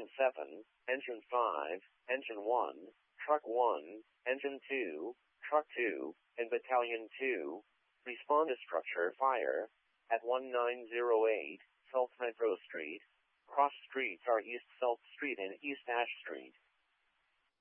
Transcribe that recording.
Engine 7, Engine 5, Engine 1, Truck 1, Engine 2, Truck 2, and Battalion 2, respond to structure fire at 1908 South Metro Street. Cross streets are East South Street and East Ash Street.